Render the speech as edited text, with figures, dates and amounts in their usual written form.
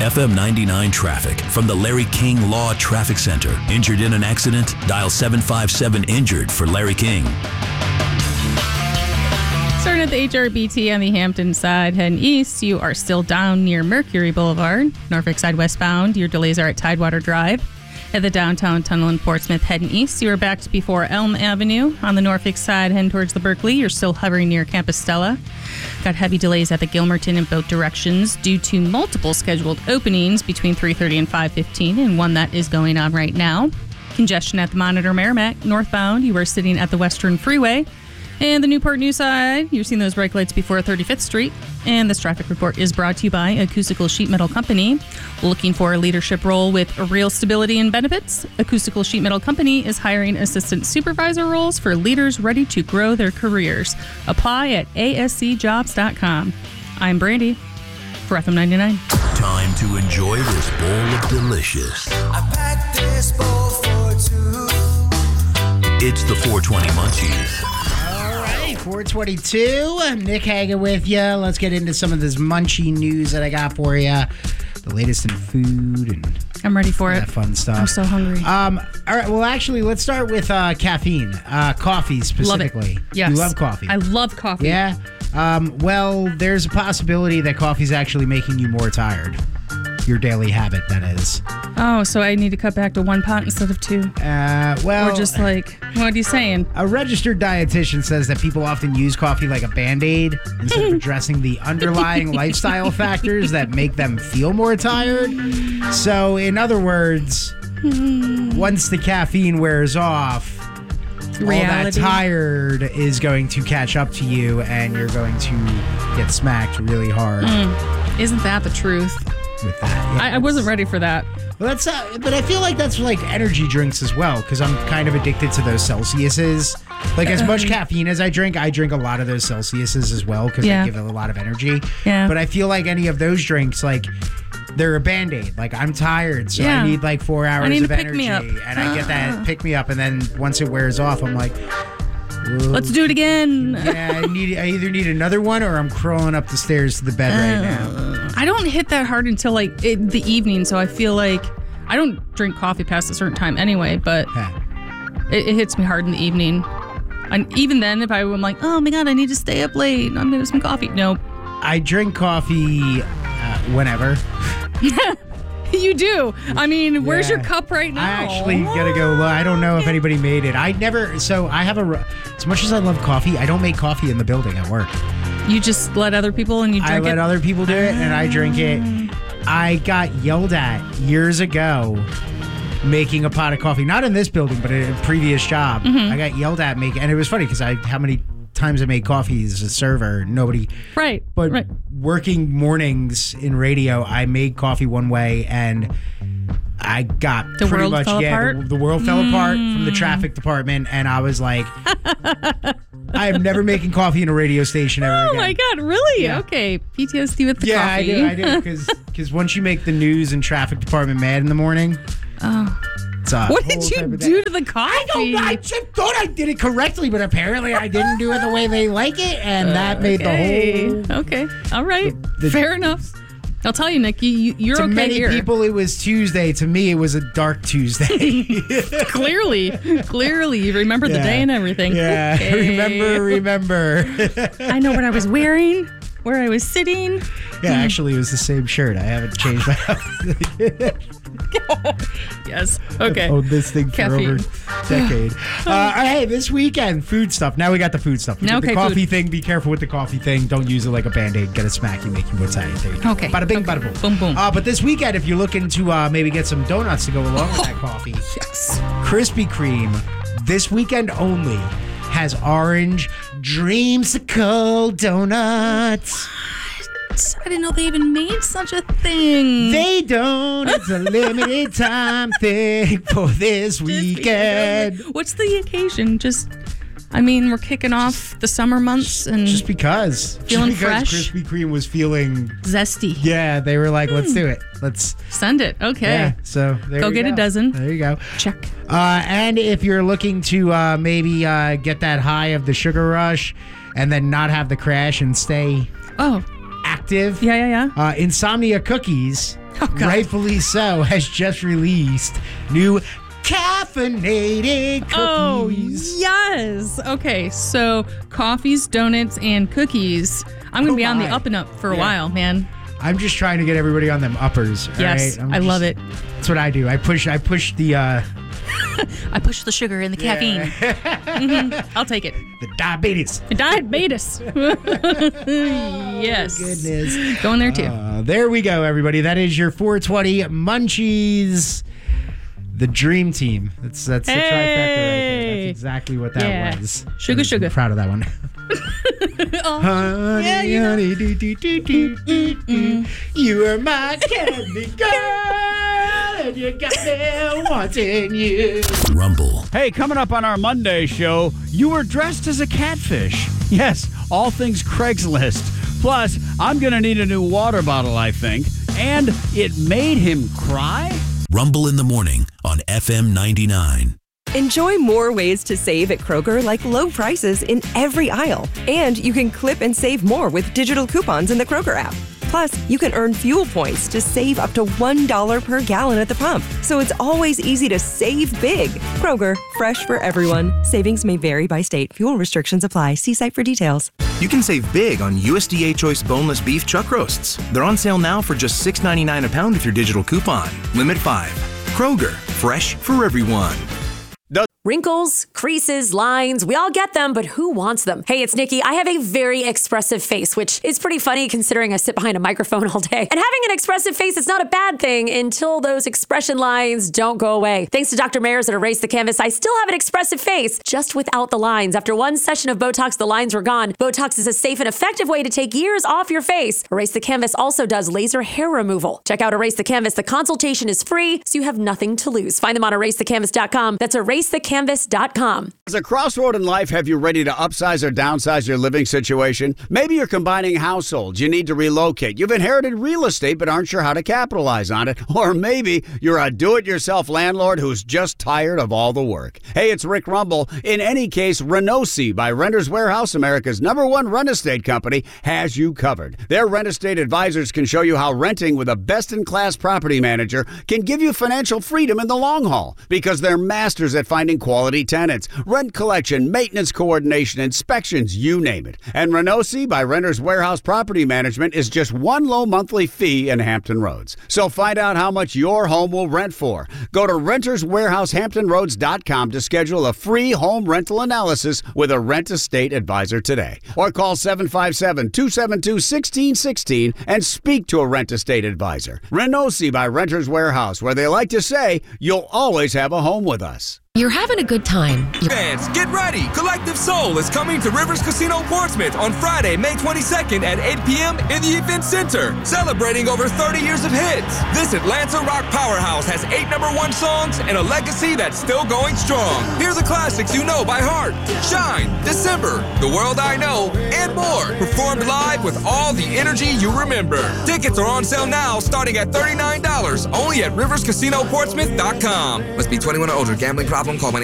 FM 99 traffic from the Larry King Law Traffic Center. Injured in an accident? Dial 757-INJURED for Larry King. Starting at the HRBT on the Hampton side, heading east, you are still down near Mercury Boulevard. Norfolk side westbound, your delays are at Tidewater Drive. At the downtown tunnel in Portsmouth, heading east, you are backed before Elm Avenue. On the Norfolk side, heading towards the Berkeley, you're still hovering near Campus Stella. Got heavy delays at the Gilmerton in both directions due to multiple scheduled openings between 3:30 and 5:15, and one that is going on right now. Congestion at the Monitor Merrimack. Northbound, you are sitting at the Western Freeway. And the Newport News side, you're seeing those brake lights before 35th Street. And this traffic report is brought to you by Acoustical Sheet Metal Company. Looking for a leadership role with real stability and benefits? Acoustical Sheet Metal Company is hiring assistant supervisor roles for leaders ready to grow their careers. Apply at ascjobs.com. I'm Brandy for FM 99. Time to enjoy this bowl of delicious. I packed this bowl for two. It's the 420 Munchies. 422. Nick Hager with you. Let's get into some of this munchy news that I got for you. The latest in food and I'm ready for that it. fun stuff. I'm so hungry. All right. Well, actually, let's start with caffeine. Coffee specifically. Love it. Yes. You love coffee. I love coffee. Yeah. Well, there's a possibility that coffee's actually making you more tired. Your daily habit, that is. Oh, so I need to cut back to 1 pot instead of 2. Well, or just like, what are you saying? A registered dietitian says that people often use coffee like a Band-Aid instead of addressing the underlying lifestyle factors that make them feel more tired. So, in other words, once the caffeine wears off, all that tired is going to catch up to you and you're going to get smacked really hard. Isn't that the truth? With that. Yeah, I wasn't ready for that. Well, that's but I feel like that's like energy drinks as well because I'm kind of addicted to those Celsiuses. Like as much caffeine as I drink a lot of those Celsiuses as well because they give it a lot of energy. Yeah. But I feel like any of those drinks, like they're a Band-Aid. Like I'm tired, so I need like 4 hours of energy, and I get that pick me up, and then once it wears off, I'm like, let's do it again. Yeah, I either need another one or I'm crawling up the stairs to the bed right now. I don't hit that hard until like the evening, so I feel like I don't drink coffee past a certain time anyway, but it hits me hard in the evening. And even then, if I'm like, oh my God, I need to stay up late, I'm going to have some coffee. Nope. I drink coffee whenever. You do. I mean, where's your cup right now? I actually gotta go. I don't know if anybody made it. I have as much as I love coffee, I don't make coffee in the building at work. You just let other people and you drink it? I let other people do it and I drink it. I got yelled at years ago making a pot of coffee. Not in this building, but at a previous job. I got yelled at and it was funny because how many times I made coffee as a server, nobody. Right. But working mornings in radio, I made coffie one way and I got the pretty world much fell apart? The world fell apart from the traffic department, and I was like, I am never making coffee in a radio station ever again. Oh my God, really? Yeah. Okay, PTSD with the yeah, coffee. Yeah, I do, because once you make the news and traffic department mad in the morning, what did you do to the coffee? I just thought I did it correctly, but apparently I didn't do it the way they like it, and that made the whole... Okay, all right, fair enough. I'll tell you, Nick, you're okay many here. People, it was Tuesday. To me, it was a dark Tuesday. Clearly, you remember the day and everything. Yeah, okay. remember. I know what I was wearing, where I was sitting. Yeah, actually, it was the same shirt. I haven't changed my outfit. Yes. Okay. I've owned this thing for Caffeine. over a decade. Hey, this weekend, food stuff. Now we got the food stuff. We did the coffee thing. Be careful with the coffee thing. Don't use it like a Band-Aid. Get a smack. You make you more tired. There you go. Okay. Bada bing, bada boom. Boom, boom. But this weekend, if you're looking to maybe get some donuts to go along with that coffee. Yes. Krispy Kreme, this weekend only, has orange dreamsicle donuts. I didn't know they even made such a thing. They don't. It's a limited time thing for this weekend. What's the occasion? We're kicking off the summer months and just because. Feeling fresh. Krispy Kreme was feeling zesty. Yeah, they were like, let's do it. Let's send it. Okay. Yeah, so there go you get go. a dozen. There you go. Check. And if you're looking to maybe get that high of the sugar rush and then not have the crash and stay active Interactive. Yeah. Insomnia Cookies, Oh, God. rightfully so, has just released new caffeinated cookies. Oh, yes. Okay, so coffees, donuts, and cookies. I'm going to be on the up and up for a while, man. I'm just trying to get everybody on them uppers. Yes, right? I love it. That's what I do. I push the I push the sugar and the caffeine. Mm-hmm. I'll take it. the diabetes. Diabetes. Yes. Goodness. Going there too. There we go, everybody. That is your 420 Munchies. The dream team. That's the trifecta right there. That's exactly what that was. Sugar. I'm proud of that one. Honey, honey, you are my candy girl, and you got me wanting you. Rumble. Hey, coming up on our Monday show, you were dressed as a catfish. Yes, all things Craigslist. Plus, I'm going to need a new water bottle, I think. And it made him cry? Rumble in the morning on FM 99. Enjoy more ways to save at Kroger, like low prices in every aisle. And you can clip and save more with digital coupons in the Kroger app. Plus, you can earn fuel points to save up to $1 per gallon at the pump. So it's always easy to save big. Kroger, fresh for everyone. Savings may vary by state. Fuel restrictions apply. See site for details. You can save big on USDA Choice boneless beef chuck roasts. They're on sale now for just $6.99 a pound with your digital coupon. Limit 5. Kroger, fresh for everyone. Wrinkles, creases, lines, we all get them, but who wants them? Hey, it's Nikki. I have a very expressive face, which is pretty funny considering I sit behind a microphone all day. And having an expressive face is not a bad thing until those expression lines don't go away. Thanks to Dr. Mayers at Erase the Canvas, I still have an expressive face, just without the lines. After one session of Botox, the lines were gone. Botox is a safe and effective way to take years off your face. Erase the Canvas also does laser hair removal. Check out Erase the Canvas. The consultation is free, so you have nothing to lose. Find them on erasethecanvas.com. That's erasethecanvas.com. As a crossroad in life, have you ready to upsize or downsize your living situation? Maybe you're combining households. You need to relocate. You've inherited real estate but aren't sure how to capitalize on it. Or maybe you're a do-it-yourself landlord who's just tired of all the work. Hey, it's Rick Rumble. In any case, Renosi by Renters Warehouse, America's #1 rent estate company, has you covered. Their rent estate advisors can show you how renting with a best-in-class property manager can give you financial freedom in the long haul, because they're masters at finding quality tenants, rent collection, maintenance coordination, inspections, you name it. And Renosi by Renters Warehouse Property Management is just one low monthly fee in Hampton Roads. So find out how much your home will rent for. Go to renterswarehousehamptonroads.com to schedule a free home rental analysis with a rent estate advisor today. Or call 757-272-1616 and speak to a rent estate advisor. Renosi by Renters Warehouse, where they like to say, you'll always have a home with us. You're having a good time. Fans, get ready! Collective Soul is coming to Rivers Casino Portsmouth on Friday, May 22nd at 8 p.m. in the Event Center, celebrating over 30 years of hits. This Atlanta rock powerhouse has 8 #1 songs and a legacy that's still going strong. Hear the classics you know by heart: Shine, December, The World I Know, and more. Performed live with all the energy you remember. Tickets are on sale now, starting at $39, only at riverscasinoportsmouth.com. Must be 21 or older. Gambling problem? Call